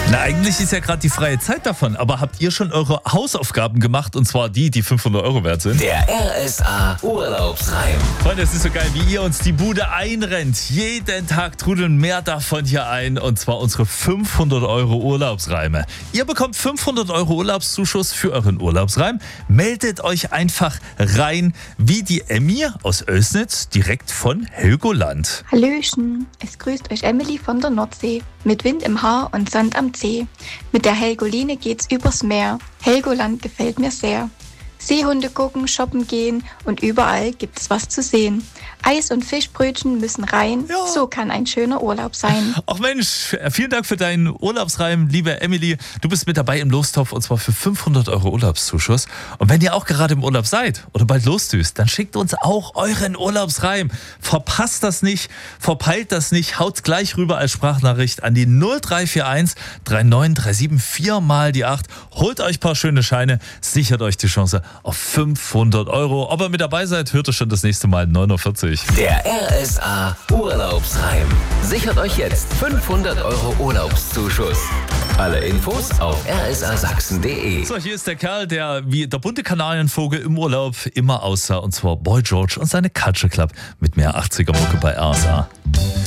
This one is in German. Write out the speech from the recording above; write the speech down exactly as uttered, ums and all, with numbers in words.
Na, eigentlich ist ja gerade die freie Zeit davon, aber habt ihr schon eure Hausaufgaben gemacht, und zwar die, die fünfhundert Euro wert sind? Der R S A Urlaubsreim. Freunde, es ist so geil, wie ihr uns die Bude einrennt. Jeden Tag trudeln mehr davon hier ein, und zwar unsere fünfhundert Euro Urlaubsreime. Ihr bekommt fünfhundert Euro Urlaubszuschuss für euren Urlaubsreim. Meldet euch einfach rein, wie die Emmy aus Oelsnitz, direkt von Helgoland. Hallöchen, es grüßt euch Emily von der Nordsee. Mit Wind im Haar und Sand am Zeh. Mit der Helgoline geht's übers Meer. Helgoland gefällt mir sehr. Seehunde gucken, shoppen gehen und überall gibt's was zu sehen. Eis und Fischbrötchen müssen rein, Ja. So kann ein schöner Urlaub sein. Ach Mensch, vielen Dank für deinen Urlaubsreim, liebe Emily. Du bist mit dabei im Lostopf, und zwar für fünfhundert Euro Urlaubszuschuss. Und wenn ihr auch gerade im Urlaub seid oder bald losdüst, dann schickt uns auch euren Urlaubsreim. Verpasst das nicht, verpeilt das nicht, haut gleich rüber als Sprachnachricht an die null drei vier eins drei neun drei sieben vier mal die acht. Holt euch ein paar schöne Scheine, sichert euch die Chance auf fünfhundert Euro. Ob ihr mit dabei seid, hört ihr schon das nächste Mal neun Uhr vierzig. Der R S A Urlaubsreim. Sichert euch jetzt fünfhundert Euro Urlaubszuschuss. Alle Infos auf r s a sachsen punkt d e. So, hier ist der Kerl, der wie der bunte Kanarienvogel im Urlaub immer aussah, und zwar Boy George und seine Culture Club mit mehr achtziger Mucke bei R S A.